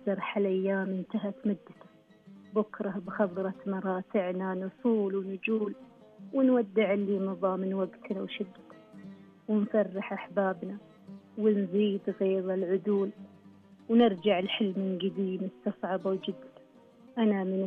زرح الأيام انتهت مدته، بكرة بخضرة مراتعنا نصول ونجول، ونودع اللي مضى من وقتنا وشدته، ونفرح أحبابنا ونزيد غيظ العدول، ونرجع الحلم من قديم استصعب وجدته. أنا من